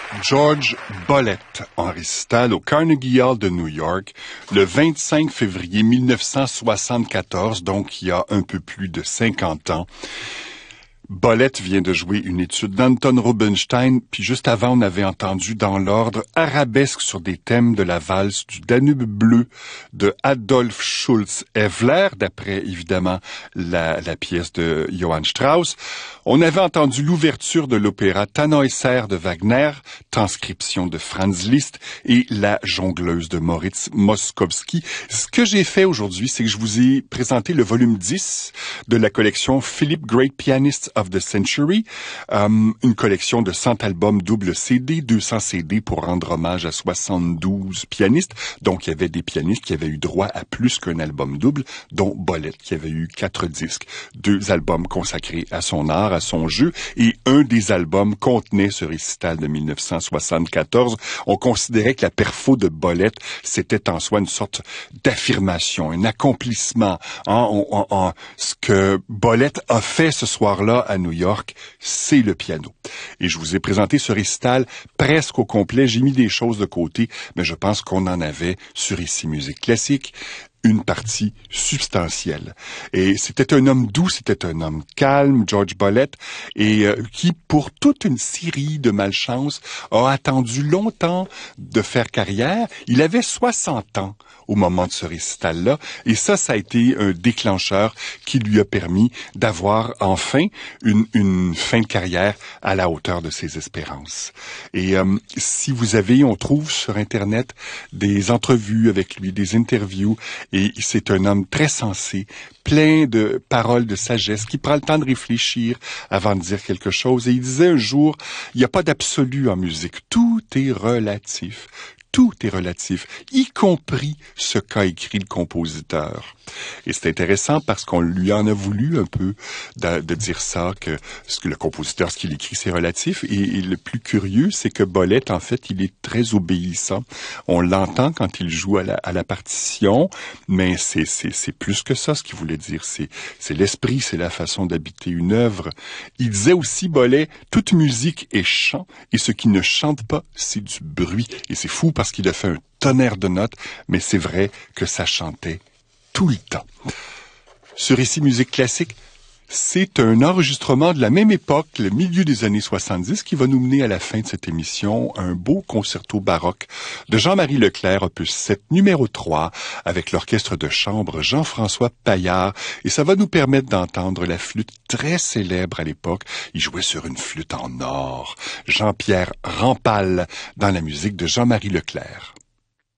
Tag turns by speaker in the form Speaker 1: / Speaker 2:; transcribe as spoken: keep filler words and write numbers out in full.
Speaker 1: George Bolett en récital au Carnegie Hall de New York le vingt-cinq février mille neuf cent soixante-quatorze, donc il y a un peu plus de cinquante ans. Bolett vient de jouer une étude d'Anton Rubinstein, puis juste avant, on avait entendu dans l'ordre Arabesque sur des thèmes de la valse du Danube bleu de Adolf Schulz-Evler, d'après évidemment la, la pièce de Johann Strauss. On avait entendu l'ouverture de l'opéra Tannhäuser de Wagner, transcription de Franz Liszt et La jongleuse de Moritz Moszkowski. Ce que j'ai fait aujourd'hui, c'est que je vous ai présenté le volume dix de la collection Philip Great Pianists of the Century, um, une collection de cent albums double C D, deux cents C D pour rendre hommage à soixante-douze pianistes. Donc, il y avait des pianistes qui avaient eu droit à plus qu'un album double, dont Bolett, qui avait eu quatre disques, deux albums consacrés à son art, à son jeu, et un des albums contenait ce récital de mille neuf cent soixante-quatorze. On considérait que la perfo de Bolett, c'était en soi une sorte d'affirmation, un accomplissement. Hein, on, on, on, ce que Bolett a fait ce soir-là à New York, c'est le piano. Et je vous ai présenté ce récital presque au complet. J'ai mis des choses de côté, mais je pense qu'on en avait sur Ici Musique Classique une partie substantielle. Et c'était un homme doux, c'était un homme calme, George Bolett, et euh, qui, pour toute une série de malchances, a attendu longtemps de faire carrière. Il avait soixante ans au moment de ce récital-là, et ça, ça a été un déclencheur qui lui a permis d'avoir enfin une, une fin de carrière à la hauteur de ses espérances. Et euh, si vous avez, on trouve sur Internet des entrevues avec lui, des interviews, et c'est un homme très sensé, plein de paroles de sagesse, qui prend le temps de réfléchir avant de dire quelque chose. Et il disait un jour, il n'y a pas d'absolu en musique, tout est relatif. Tout est relatif, y compris ce qu'a écrit le compositeur. Et c'est intéressant parce qu'on lui en a voulu un peu de, de dire ça, que, ce que le compositeur, ce qu'il écrit, c'est relatif. Et, et le plus curieux, c'est que Bolett, en fait, il est très obéissant. On l'entend quand il joue à la, à la partition, mais c'est, c'est, c'est plus que ça, ce qu'il voulait dire. C'est, c'est l'esprit, c'est la façon d'habiter une œuvre. Il disait aussi, Bolett, toute musique est chant, et ce qui ne chante pas, c'est du bruit. Et c'est fou parce qu'il a fait un tonnerre de notes, mais c'est vrai que ça chantait tout le temps. Sur Ici Musique Classique, c'est un enregistrement de la même époque, le milieu des années soixante-dix, qui va nous mener à la fin de cette émission, un beau concerto baroque de Jean-Marie Leclerc, opus sept, numéro trois, avec l'orchestre de chambre Jean-François Paillard, et ça va nous permettre d'entendre la flûte très célèbre à l'époque. Il jouait sur une flûte en or, Jean-Pierre Rampal, dans la musique de Jean-Marie Leclerc.